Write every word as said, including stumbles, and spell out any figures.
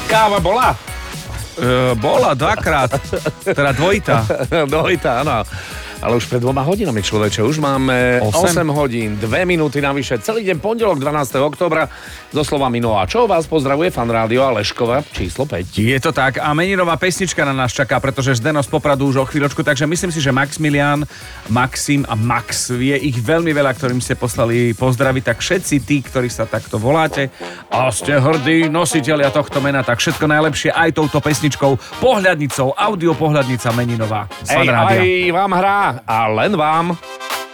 Káva bola? E, bola dvakrát, teda dvojitá. Dvojitá, áno. Ale už pred dvoma hodinami, človeče, už máme osem hodín, dve minúty navyše. Celý deň pondelok, dvanásteho októbra, so slovami no a čo vás pozdravuje Fan Rádio a Leškova číslo päť. Je to tak a meninová pesnička na nás čaká, pretože Zdeno z Popradu už o chvíľočku, takže myslím si, že Maximilian, Maxim a Max, je ich veľmi veľa, ktorým ste poslali pozdraviť, tak všetci tí, ktorí sa takto voláte a ste hrdí nositelia tohto mena, tak všetko najlepšie aj touto pesničkou, pohľadnicou, audio pohľadnica meninová z Fan Rádia. Ej, aj vám hrá a len vám.